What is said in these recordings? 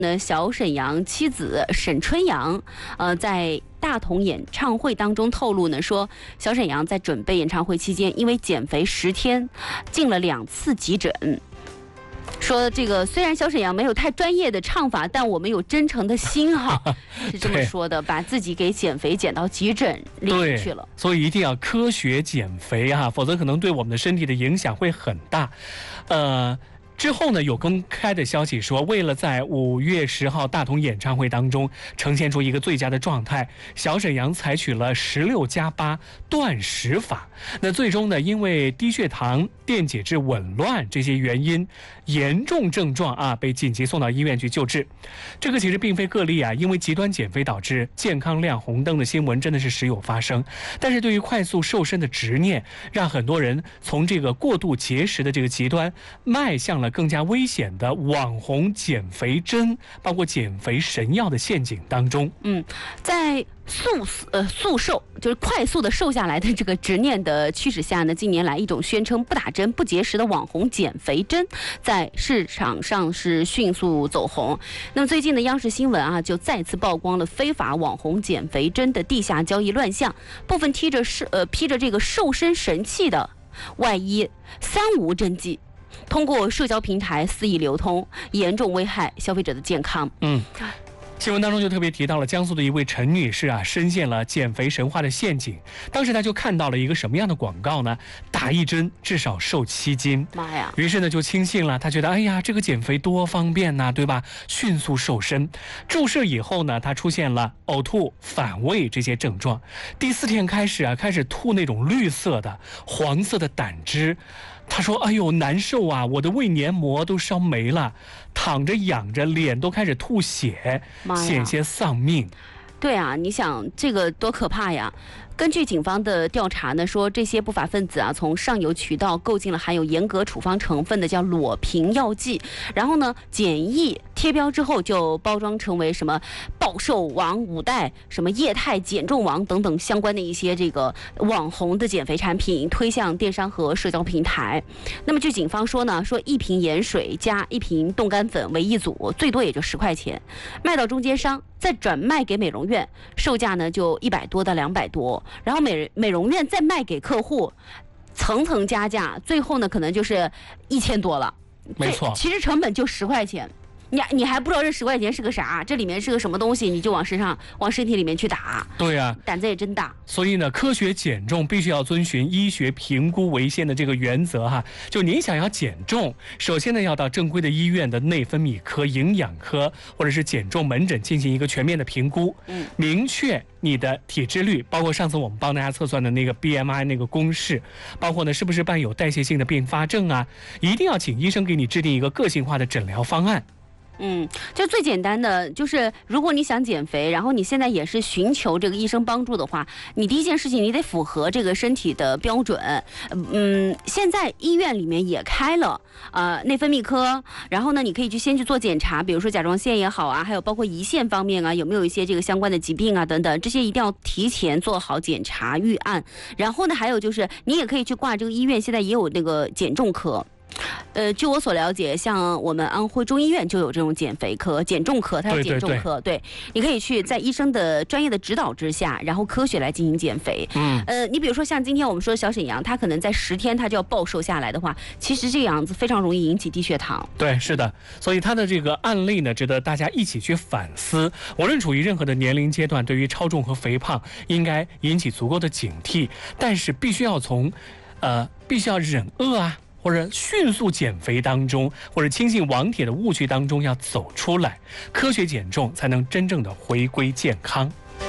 小沈阳妻子沈春阳，在大同演唱会当中透露呢，说小沈阳在准备演唱会期间，因为减肥10天，进了2次急诊。说这个虽然小沈阳没有太专业的唱法，但我们有真诚的心哈，是这么说的，把自己给减肥减到急诊里面去了。 所以一定要科学减肥啊，否则可能对我们的身体的影响会很大。之后呢，有公开的消息说，为了在5月10号大同演唱会当中呈现出一个最佳的状态，小沈阳采取了16+8断食法。那最终呢，因为低血糖、电解质紊乱这些原因，严重症状啊被紧急送到医院去救治。这个其实并非个例啊，因为极端减肥导致健康亮红灯的新闻真的是时有发生。但是对于快速瘦身的执念，让很多人从这个过度节食的这个极端迈向了更加危险的网红减肥针，包括减肥神药的陷阱当中。 在速瘦，就是快速的瘦下来的这个执念的驱使下呢，近年来一种宣称不打针不节食的网红减肥针在市场上是迅速走红。那么最近的央视新闻啊，就再次曝光了非法网红减肥针的地下交易乱象，部分披着这个瘦身神器的外衣3无针剂，通过社交平台肆意流通，严重危害消费者的健康。 新闻当中就特别提到了江苏的一位陈女士啊，深陷了减肥神话的陷阱。当时她就看到了一个什么样的广告呢？打1针至少瘦7斤。 妈呀！ 于是呢就轻信了，她觉得哎呀，这个减肥多方便呐，对吧？迅速瘦身。注射以后呢，她出现了呕吐、反胃这些症状。第4天开始吐那种绿色的、黄色的胆汁。他说：“哎呦，难受啊！我的胃黏膜都烧没了，躺着仰着，脸都开始吐血，险些丧命。” 对啊，你想这个多可怕呀！根据警方的调查呢，说这些不法分子啊，从上游渠道购进了含有严格处方成分的叫裸平药剂，然后呢检疫贴标之后就包装成为什么暴瘦王5代、什么液态减重王等等相关的一些这个网红的减肥产品，推向电商和社交平台。那么据警方说呢，说1瓶盐水加1瓶冻干粉为一组，最多也就10块钱，卖到中间商，再转卖给美容院，售价呢就100多到200多。然后美容院再卖给客户，层层加价，最后呢可能就是1000多了。 没错， 其实成本就10块钱。你还不知道这10块钱是个啥，这里面是个什么东西，你就往身体里面去打。 对啊， 胆子也真大。 所以呢，科学减重必须要遵循医学评估为先的这个原则哈。就您想要减重，首先呢要到正规的医院的内分泌科、营养科或者是减重门诊进行一个全面的评估，明确你的体脂率，包括上次我们帮大家测算的那个 BMI 那个公式，包括呢是不是伴有代谢性的并发症啊，一定要请医生给你制定一个个性化的诊疗方案。 就最简单的就是，如果你想减肥，然后你现在也是寻求这个医生帮助的话，你第一件事情你得符合这个身体的标准。现在医院里面也开了内分泌科，然后呢你可以先去做检查，比如说甲状腺也好啊，还有包括胰腺方面啊，有没有一些这个相关的疾病啊等等，这些一定要提前做好检查预案。然后呢还有就是你也可以去挂这个医院，现在也有那个减重科。据我所了解，像我们安徽中医院就有这种减肥科、减重科，它有减重科。对，你可以去在医生的专业的指导之下，然后科学来进行减肥。你比如说像今天我们说小沈阳，他可能在10天他就要暴瘦下来的话，其实这个样子非常容易引起低血糖。 对，是的，所以他的这个案例呢，值得大家一起去反思。无论处于任何的年龄阶段，对于超重和肥胖，应该引起足够的警惕，但是必须要忍饿啊。或者迅速减肥当中，或者轻信网帖的误区当中要走出来，科学减重才能真正的回归健康。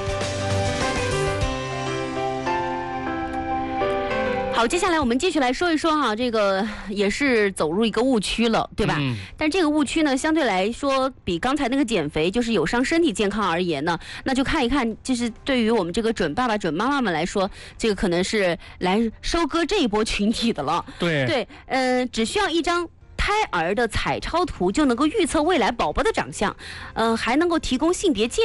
好，接下来我们继续来说一说哈，这个也是走入一个误区了，对吧？但这个误区呢，相对来说比刚才那个减肥就是有伤身体健康而言呢，那就看一看，就是对于我们这个准爸爸、准妈妈们来说，这个可能是来收割这一波群体的了。对，只需要一张胎儿的彩超图就能够预测未来宝宝的长相，还能够提供性别